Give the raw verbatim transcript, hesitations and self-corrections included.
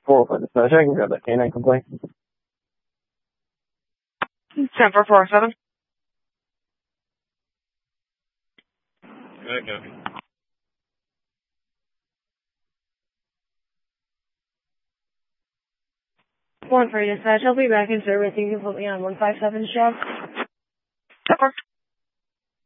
four for the search. I can grab that canine complaint. ten for four seven. Good, copy. One for dispatch. I'll be back in service. You can put me on one five seven shop. That worked.